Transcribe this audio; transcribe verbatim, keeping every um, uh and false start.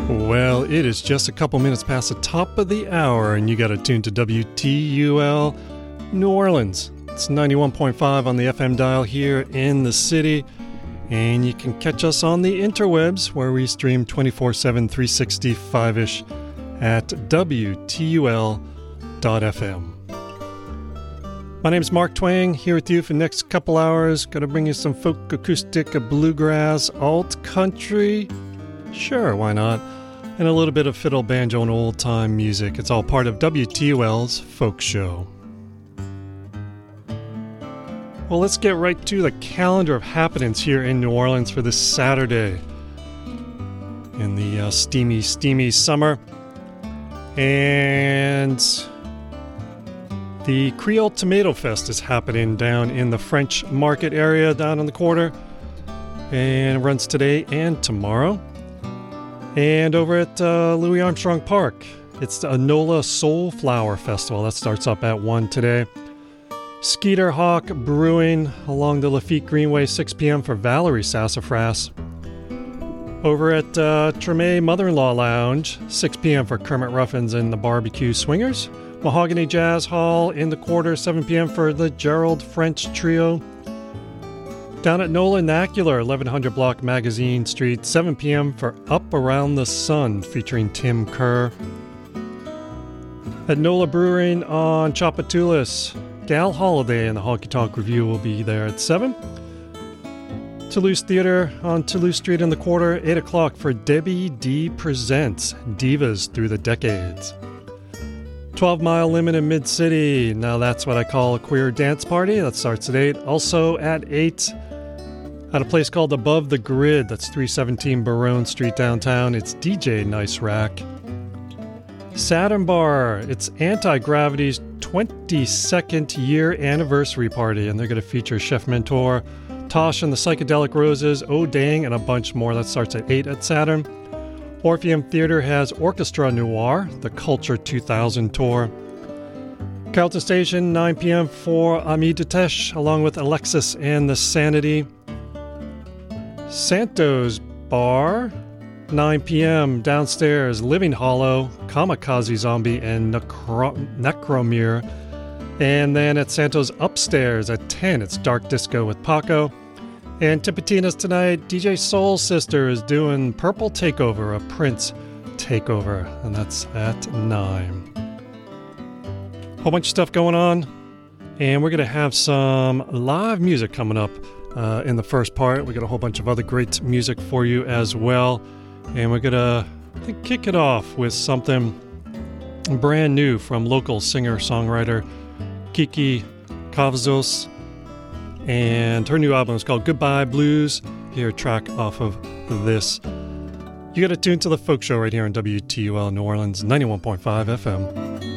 Well, it is just a couple minutes past the top of the hour, and you got to tune to W T U L New Orleans. It's ninety-one point five on the F M dial here in the city, and you can catch us on the interwebs where we stream twenty-four seven, three sixty-five-ish at W T U L dot F M. My name's Mark Twang, here with you for the next couple hours. Going to bring you some folk, acoustic, bluegrass, alt country. Sure, why not? And a little bit of fiddle, banjo, and old-time music. It's all part of W T U L's Folk Show. Well, let's get right to the calendar of happenings here in New Orleans for this Saturday in the uh, steamy, steamy summer. And the Creole Tomato Fest is happening down in the French Market area down on the quarter, and it runs today and tomorrow. And over at uh, Louis Armstrong Park, it's the Enola Soul Flower Festival. That starts up at one today. Skeeter Hawk Brewing along the Lafitte Greenway, six p.m. for Valerie Sassafras. Over at uh, Treme Mother-in-Law Lounge, six p.m. for Kermit Ruffins and the Barbecue Swingers. Mahogany Jazz Hall in the quarter, seven p.m. for the Gerald French Trio. Down at Nola Nacular, eleven hundred Block Magazine Street, seven p.m. for Up Around the Sun featuring Tim Kerr. At Nola Brewing on Chapatulas, Gal Holiday and the Honky Tonk Review will be there at seven. Toulouse Theater on Toulouse Street in the quarter, eight o'clock for Debbie D Presents Divas Through the Decades. twelve Mile Limit in Mid-City. Now that's what I call a queer dance party. That starts at eight. Also at eight, at a place called Above the Grid. That's three seventeen Barone Street downtown. It's D J Nice Rack. Saturn Bar. It's Anti-Gravity's twenty-second year anniversary party, and they're going to feature Chef Mentor, Tosh and the Psychedelic Roses, Oh Dang, and a bunch more. That starts at eight at Saturn. Orpheum Theater has Orchestra Noir, the Culture two thousand tour. Carlton Station, nine p.m. for Ami Datesh, along with Alexis and the Sanity. Santos Bar, nine p.m. downstairs, Living Hollow, Kamikaze Zombie, and Necro- Necromir. And then at Santos upstairs at ten, it's Dark Disco with Paco. And Tipitina's tonight, D J Soul Sister is doing Purple Takeover, a Prince takeover, and that's at nine. Whole bunch of stuff going on, and we're going to have some live music coming up uh, in the first part. We got a whole bunch of other great music for you as well, and we're going to I think, kick it off with something brand new from local singer-songwriter Kiki Cavazos. And her new album is called Goodbye Blues. Here, a track off of this. You got to tune to the Folk Show right here on W T U L New Orleans, ninety-one point five F M.